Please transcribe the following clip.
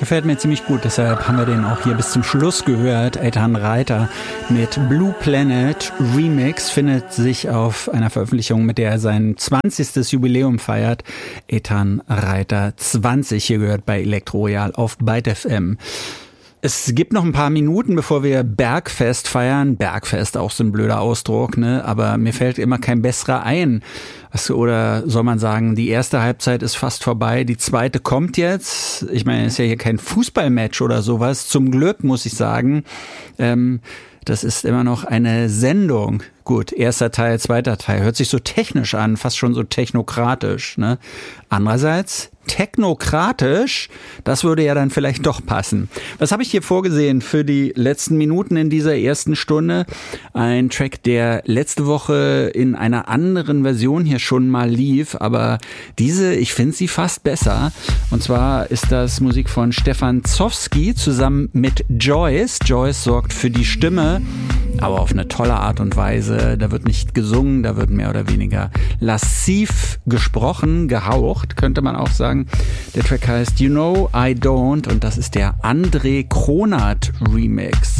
gefällt mir ziemlich gut, deshalb haben wir den auch hier bis zum Schluss gehört. Eytan Reiter mit Blue Planet Remix findet sich auf einer Veröffentlichung, mit der er sein 20. Jubiläum feiert. Eytan Reiter 20, hier gehört bei Elektro Royal auf Byte FM. Es gibt noch ein paar Minuten, bevor wir Bergfest feiern. Bergfest, auch so ein blöder Ausdruck, ne? Aber mir fällt immer kein besserer ein. Oder soll man sagen, die erste Halbzeit ist fast vorbei, die zweite kommt jetzt. Ich meine, es ist ja hier kein Fußballmatch oder sowas. Zum Glück, muss ich sagen. Das ist immer noch eine Sendung. Gut, erster Teil, zweiter Teil. Hört sich so technisch an, fast schon so technokratisch, ne? Andererseits technokratisch, das würde ja dann vielleicht doch passen. Was habe ich hier vorgesehen für die letzten Minuten in dieser ersten Stunde? Ein Track, der letzte Woche in einer anderen Version hier schon mal lief, aber diese, ich finde sie fast besser. Und zwar ist das Musik von Stefan Zowski zusammen mit Joyce. Joyce sorgt für die Stimme, aber auf eine tolle Art und Weise. Da wird nicht gesungen, da wird mehr oder weniger lassiv gesprochen, gehaucht, könnte man auch sagen. Der Track heißt You Know I Don't und das ist der André Kronert Remix.